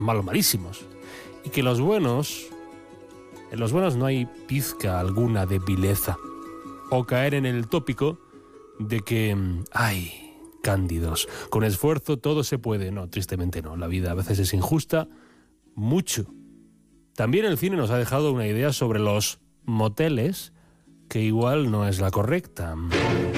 malísimos. Y que en los buenos no hay pizca alguna de vileza. O caer en el tópico de que, ay, cándidos, con esfuerzo todo se puede. No, tristemente no, la vida a veces es injusta, mucho. También el cine nos ha dejado una idea sobre los moteles que igual no es la correcta.